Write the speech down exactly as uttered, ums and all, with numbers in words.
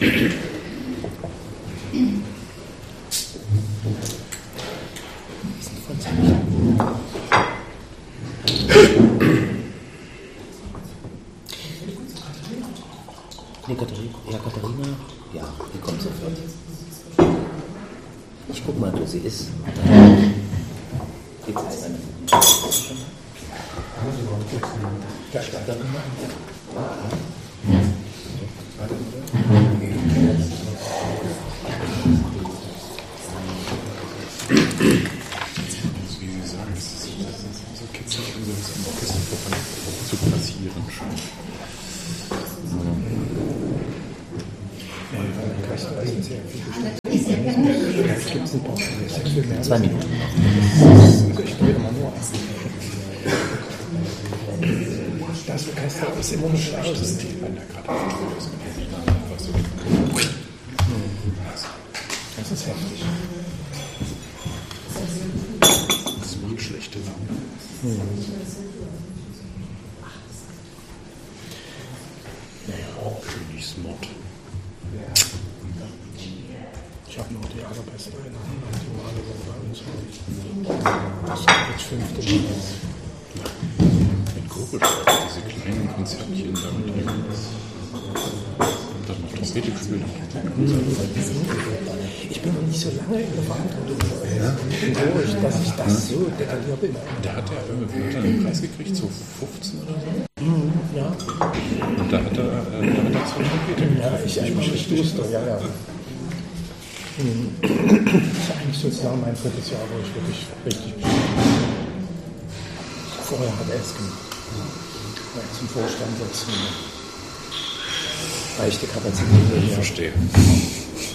Nee, Katharina. Ja, Katharina. Ja, die kommt sofort. Ich guck mal, wo sie ist. Gibt es eine? Ja, dann wie Sie sagen, es ist so kitzig, um das im Orchesterverband zu platzieren. Zwei Minuten. Ich will immer nur essen. Das Orchester ist immer noch schlau. Das ist die Bänder gerade auf der Tour. Das ist heftig. Das macht schlechte Laune. Hm. Naja, auch Königsmord. Ich habe noch die allerbeste Erinnerung an die Male bei uns. Das ist jetzt fünfte Mal. Mit Gurgelschreiber, diese kleinen Konzertchen da mit ihm. Und dann noch Trompete gespielt. Ich bin noch nicht so lange in der Verantwortung durch, dass ich das so detailliert bin. Da hat er irgendwie einen Preis gekriegt, so fünfzehn oder so. Mhm, ja. Und da hat er, äh, da hat er zwei Trompete. Ja, ich eigentlich nicht wusste, ja, ja. Mhm. Das ist eigentlich sozusagen mein drittes Jahr, wo ich wirklich richtig vorher hat er es gemacht. Ja, zum Vorstand setzen. Reichte Kapazität. Ich verstehe.